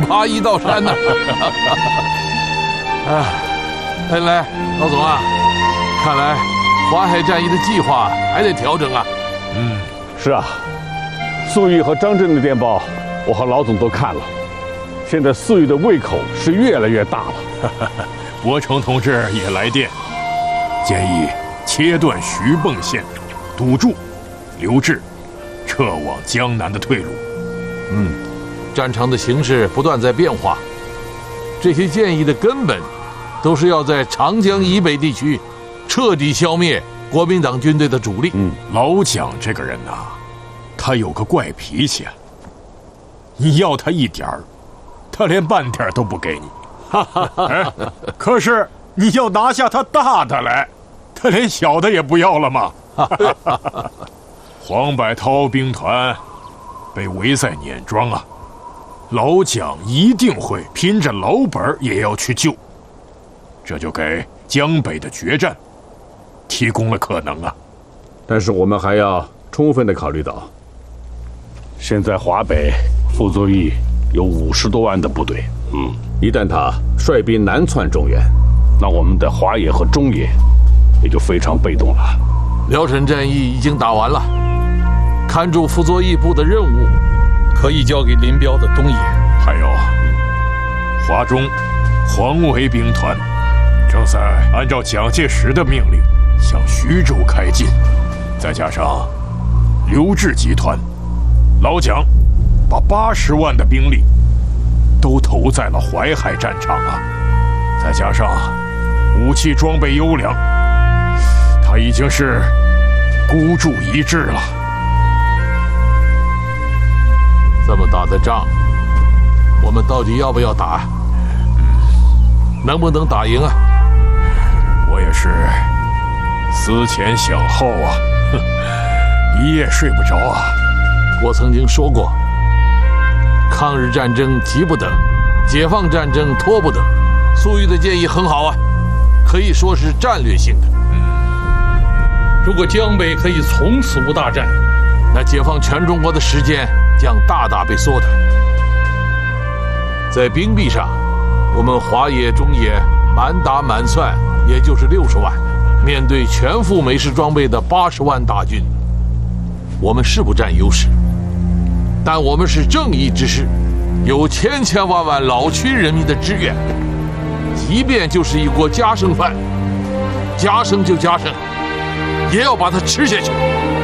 爬一道山呢。来，老总啊，看来淮海战役的计划还得调整啊。 是啊，粟裕和张震的电报，我和老总都看了。现在粟裕的胃口是越来越大了。 伯承同志也来电，建议切断徐蚌线，堵住刘志撤往江南的退路。 战场的形势不断在变化，这些建议的根本都是要在长江以北地区彻底消灭国民党军队的主力。 老蒋这个人呐，他有个怪脾气啊，你要他一点儿，他连半点都不给你。可是你要拿下他大的来，他连小的也不要了吗？黄百韬兵团被围在碾庄啊，老蒋一定会拼着老本也要去救，这就给江北的决战提供了可能啊。 但是我们还要充分地考虑到，现在华北傅作义有50多万的部队，一旦他率兵南窜中原，那我们的华野和中野也就非常被动了。 辽沈战役已经打完了，看住傅作义部的任务可以交给林彪的东野。 还有华中黄维兵团正在按照蒋介石的命令向徐州开进，再加上刘志集团，老蒋把80万的兵力都投在了淮海战场啊，再加上武器装备优良，他已经是孤注一掷了。 这么大的仗，我们到底要不要打？能不能打赢啊？ 我也是思前想后啊，一夜睡不着啊。 我曾经说过，抗日战争急不得，解放战争拖不得。粟裕的建议很好啊，可以说是战略性的。 如果江北可以从此无大战， 那解放全中国的时间将大大被缩短。在兵力上，我们华野、中野满打满算也就是60万，面对全副美式装备的80万大军，我们是不占优势，但我们是正义之师，有千千万万老区人民的支援，即便就是一锅夹生饭，夹生就夹生，也要把它吃下去。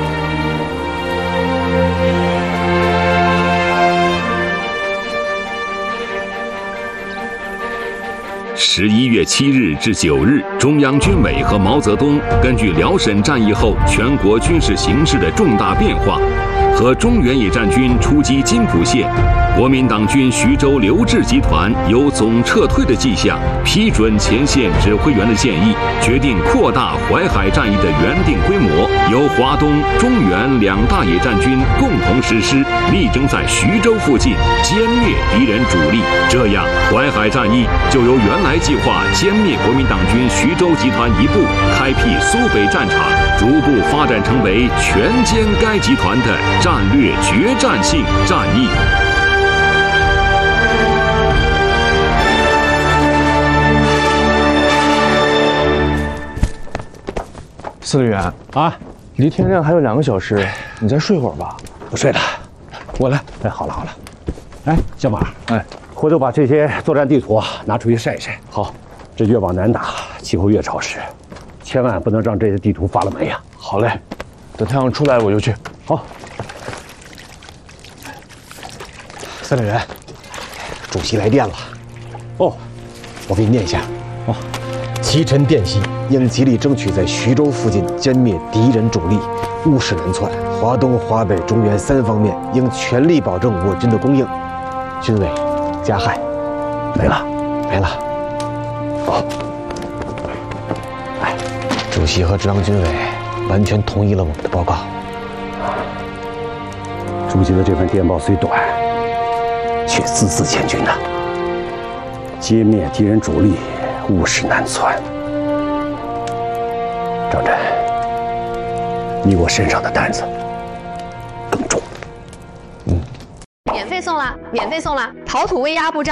11月7日至9日，中央军委和毛泽东根据辽沈战役后全国军事形势的重大变化，和中原野战军出击津浦线，国民党军徐州刘志集团有总撤退的迹象，批准前线指挥员的建议，决定扩大淮海战役的原定规模，由华东、中原2大野战军共同实施，力争在徐州附近歼灭敌人主力。这样，淮海战役就由原来计划歼灭国民党军徐州集团一部，开辟苏北战场，逐步发展成为全歼该集团的战略决战性战役。 司令员啊，离天亮还有2个小时，你再睡会儿吧。 不睡了， 我来。 哎，好了好了，哎，小马， 哎， 回头把这些作战地图拿出去晒一晒。 好， 这越往南打，气候越潮湿，千万不能让这些地图发了霉呀。 好嘞，等太阳出来我就去。 好。司令员，主席来电了。哦，我给你念一下。哦，其臣电悉，应极力争取在徐州附近歼灭敌人主力，务实南窜。华东、华北、中原3方面应全力保证我军的供应。军委，加汉。没了，没了。好。哎，主席和中央军委完全同意了我们的报告。主席的这份电报虽短，却字字千钧呐。歼灭敌人主力，务实南窜。张震，你我身上的担子更重。 免费送啦！免费送啦！陶土威压不沾。